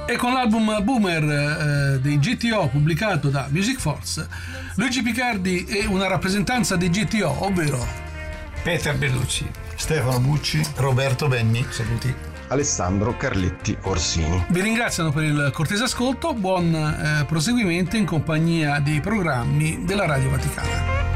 E con l'album Boomer dei GTO pubblicato da Music Force, Luigi Picardi è una rappresentanza dei GTO, ovvero Peter Bellucci, Stefano Bucci, Roberto Benni. saluti, Alessandro Carletti Orsini. vi ringraziano per il cortese ascolto, buon proseguimento in compagnia dei programmi della Radio Vaticana.